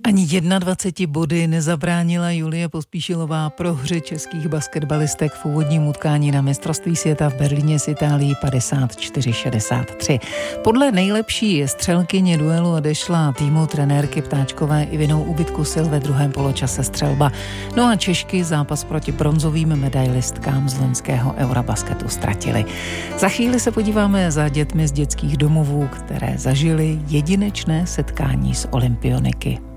Ani 21 body nezabránila Julie Pospíšilová prohře českých basketbalistek v úvodním utkání na mistrovství světa v Berlíně s Itálií 54-63. Podle nejlepší střelkyně duelu odešla týmu trenérky Ptáčkové i vinou úbytku sil ve druhém poločase střelba. No a Češky zápas proti bronzovým medailistkám z loňského Eurobasketu ztratili. Za chvíli se podíváme za dětmi z dětských domovů, které zažily jedinečné setkání s olympioniky.